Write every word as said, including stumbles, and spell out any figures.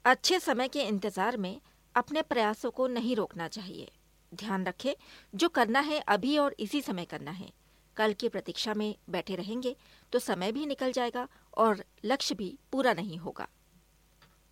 अच्छे समय के इंतजार में अपने प्रयासों को नहीं रोकना चाहिए। ध्यान रखें, जो करना है अभी और इसी समय करना है। कल की प्रतीक्षा में बैठे रहेंगे तो समय भी निकल जाएगा और लक्ष्य भी पूरा नहीं होगा।